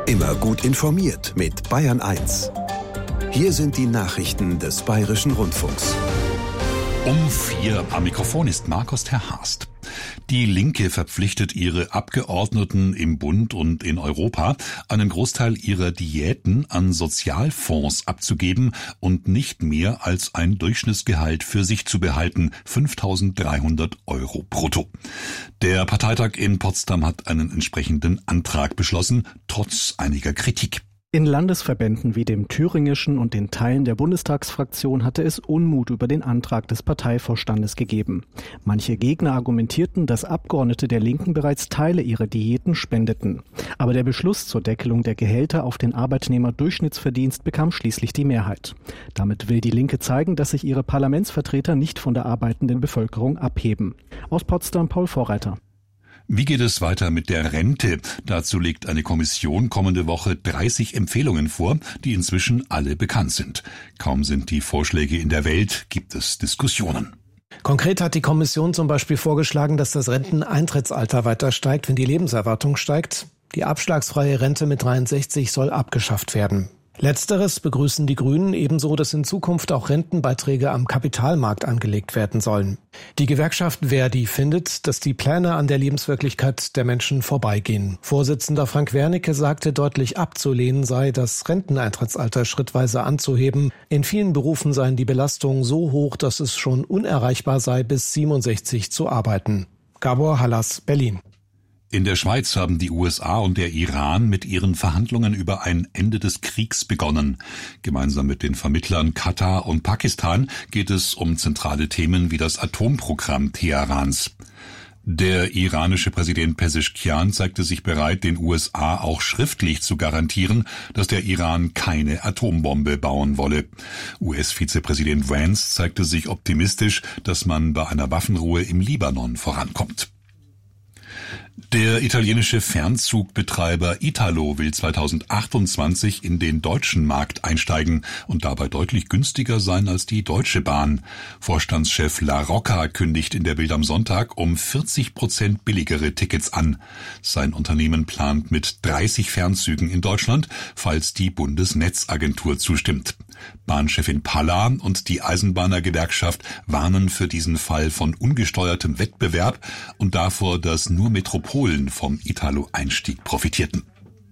Immer gut informiert mit Bayern 1. Hier sind die Nachrichten des Bayerischen Rundfunks. Um 4 am Mikrofon ist Markus Terhast. Die Linke verpflichtet ihre Abgeordneten im Bund und in Europa, einen Großteil ihrer Diäten an Sozialfonds abzugeben und nicht mehr als ein Durchschnittsgehalt für sich zu behalten, 5.300 € brutto. Der Parteitag in Potsdam hat einen entsprechenden Antrag beschlossen, trotz einiger Kritik. In Landesverbänden wie dem thüringischen und den Teilen der Bundestagsfraktion hatte es Unmut über den Antrag des Parteivorstandes gegeben. Manche Gegner argumentierten, dass Abgeordnete der Linken bereits Teile ihrer Diäten spendeten. Aber der Beschluss zur Deckelung der Gehälter auf den Arbeitnehmerdurchschnittsverdienst bekam schließlich die Mehrheit. Damit will die Linke zeigen, dass sich ihre Parlamentsvertreter nicht von der arbeitenden Bevölkerung abheben. Aus Potsdam Paul Vorreiter. Wie geht es weiter mit der Rente? Dazu legt eine Kommission kommende Woche 30 Empfehlungen vor, die inzwischen alle bekannt sind. Kaum sind die Vorschläge in der Welt, gibt es Diskussionen. Konkret hat die Kommission zum Beispiel vorgeschlagen, dass das Renteneintrittsalter weiter steigt, wenn die Lebenserwartung steigt. Die abschlagsfreie Rente mit 63 soll abgeschafft werden. Letzteres begrüßen die Grünen, ebenso, dass in Zukunft auch Rentenbeiträge am Kapitalmarkt angelegt werden sollen. Die Gewerkschaft Verdi findet, dass die Pläne an der Lebenswirklichkeit der Menschen vorbeigehen. Vorsitzender Frank Wernicke sagte, deutlich abzulehnen sei, das Renteneintrittsalter schrittweise anzuheben. In vielen Berufen seien die Belastungen so hoch, dass es schon unerreichbar sei, bis 67 zu arbeiten. Gabor Hallas, Berlin. In der Schweiz haben die USA und der Iran mit ihren Verhandlungen über ein Ende des Kriegs begonnen. Gemeinsam mit den Vermittlern Katar und Pakistan geht es um zentrale Themen wie das Atomprogramm Teherans. Der iranische Präsident Pezeshkian zeigte sich bereit, den USA auch schriftlich zu garantieren, dass der Iran keine Atombombe bauen wolle. US-Vizepräsident Vance zeigte sich optimistisch, dass man bei einer Waffenruhe im Libanon vorankommt. Der italienische Fernzugbetreiber Italo will 2028 in den deutschen Markt einsteigen und dabei deutlich günstiger sein als die Deutsche Bahn. Vorstandschef La Rocca kündigt in der Bild am Sonntag um 40% billigere Tickets an. Sein Unternehmen plant mit 30 Fernzügen in Deutschland, falls die Bundesnetzagentur zustimmt. Bahnchefin Palla und die Eisenbahnergewerkschaft warnen für diesen Fall von ungesteuertem Wettbewerb und davor, dass nur Metropolen vom Italo-Einstieg profitierten.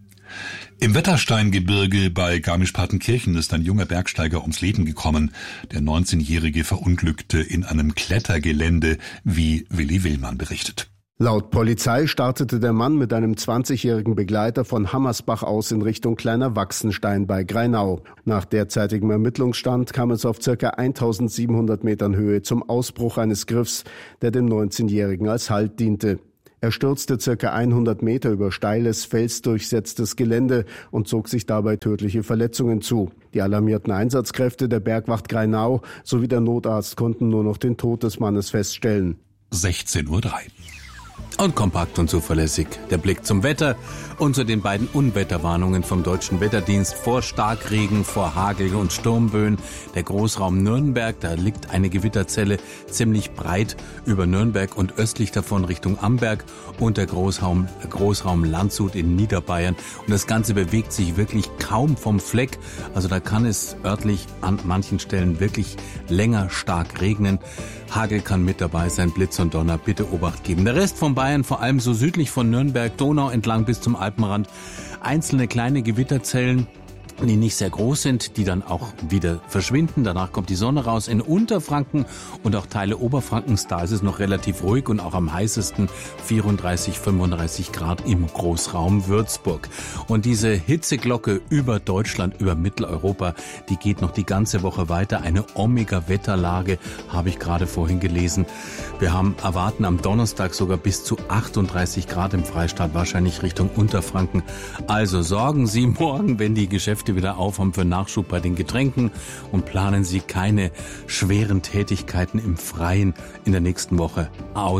Im Wettersteingebirge bei Garmisch-Partenkirchen ist ein junger Bergsteiger ums Leben gekommen. Der 19-Jährige verunglückte in einem Klettergelände, wie Willi Willmann berichtet. Laut Polizei startete der Mann mit einem 20-jährigen Begleiter von Hammersbach aus in Richtung Kleiner Wachsenstein bei Greinau. Nach derzeitigem Ermittlungsstand kam es auf ca. 1700 Metern Höhe zum Ausbruch eines Griffs, der dem 19-Jährigen als Halt diente. Er stürzte ca. 100 Meter über steiles, felsdurchsetztes Gelände und zog sich dabei tödliche Verletzungen zu. Die alarmierten Einsatzkräfte der Bergwacht Greinau sowie der Notarzt konnten nur noch den Tod des Mannes feststellen. 16:03 Uhr. Und kompakt und zuverlässig der Blick zum Wetter und zu den beiden Unwetterwarnungen vom Deutschen Wetterdienst vor Starkregen, vor Hagel und Sturmböen. Der Großraum Nürnberg, da liegt eine Gewitterzelle ziemlich breit über Nürnberg und östlich davon Richtung Amberg und der Großraum Landshut in Niederbayern. Und das Ganze bewegt sich wirklich kaum vom Fleck. Also da kann es örtlich an manchen Stellen wirklich länger stark regnen. Hagel kann mit dabei sein, Blitz und Donner, bitte Obacht geben. Der Rest von Bayern, vor allem so südlich von Nürnberg, Donau entlang bis zum Alpenrand, einzelne kleine Gewitterzellen, die nicht sehr groß sind, die dann auch wieder verschwinden. Danach kommt die Sonne raus. In Unterfranken und auch Teile Oberfrankens, da ist es noch relativ ruhig und auch am heißesten 34, 35 Grad im Großraum Würzburg. Und diese Hitzeglocke über Deutschland, über Mitteleuropa, die geht noch die ganze Woche weiter. Eine Omega-Wetterlage habe ich gerade vorhin gelesen. Wir erwarten am Donnerstag sogar bis zu 38 Grad im Freistaat, wahrscheinlich Richtung Unterfranken. Also sorgen Sie morgen, wenn die Geschäfte wieder aufhaben, für Nachschub bei den Getränken und planen Sie keine schweren Tätigkeiten im Freien in der nächsten Woche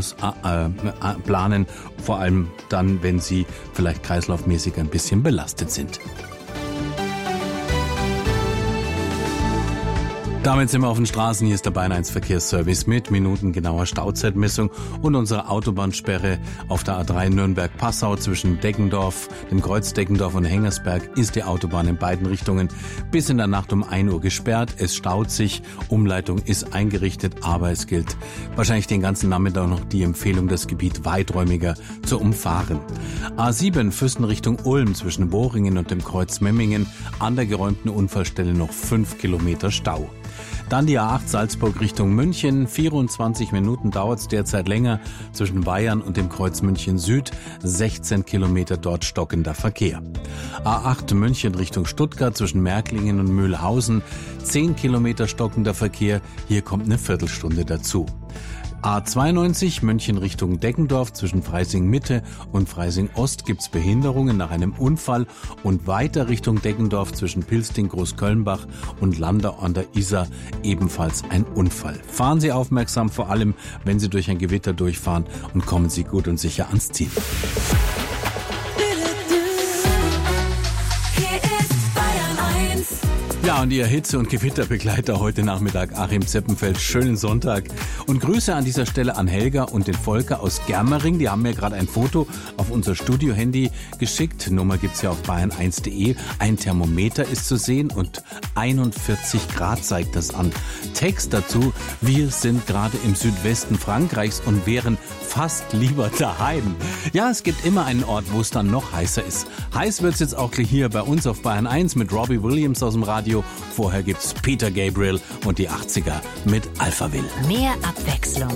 planen, vor allem dann, wenn Sie vielleicht kreislaufmäßig ein bisschen belastet sind. Damit sind wir auf den Straßen. Hier ist der Bayern 1 Verkehrsservice mit minutengenauer Stauzeitmessung und unserer Autobahnsperre auf der A3 Nürnberg-Passau zwischen Deggendorf, dem Kreuz Deggendorf und Hengersberg ist die Autobahn in beiden Richtungen bis in der Nacht um 1 Uhr gesperrt. Es staut sich, Umleitung ist eingerichtet, aber es gilt wahrscheinlich den ganzen Nachmittag noch die Empfehlung, das Gebiet weiträumiger zu umfahren. A7 Füssen Richtung Ulm zwischen Bohringen und dem Kreuz Memmingen an der geräumten Unfallstelle noch 5 Kilometer Stau. Dann die A8 Salzburg Richtung München. 24 Minuten dauert es derzeit länger zwischen Bayern und dem Kreuz München Süd. 16 Kilometer dort stockender Verkehr. A8 München Richtung Stuttgart zwischen Märklingen und Mühlhausen. 10 Kilometer stockender Verkehr. Hier kommt eine Viertelstunde dazu. A92 München Richtung Deggendorf zwischen Freising Mitte und Freising Ost gibt's Behinderungen nach einem Unfall und weiter Richtung Deggendorf zwischen Pilsting, Großkölnbach und Landau an der Isar ebenfalls ein Unfall. Fahren Sie aufmerksam, vor allem wenn Sie durch ein Gewitter durchfahren, und kommen Sie gut und sicher ans Ziel. Ja, und Ihr Hitze- und Gewitterbegleiter heute Nachmittag, Achim Zeppenfeld. Schönen Sonntag. Und Grüße an dieser Stelle an Helga und den Volker aus Germering. Die haben mir gerade ein Foto auf unser Studio-Handy geschickt. Nummer gibt's ja auf bayern1.de. Ein Thermometer ist zu sehen und 41 Grad zeigt das an. Text dazu: Wir sind gerade im Südwesten Frankreichs und wären fast lieber daheim. Ja, es gibt immer einen Ort, wo es dann noch heißer ist. Heiß wird's jetzt auch hier bei uns auf Bayern 1 mit Robbie Williams aus dem Radio. Vorher gibt's Peter Gabriel und die 80er mit Alphaville. Mehr Abwechslung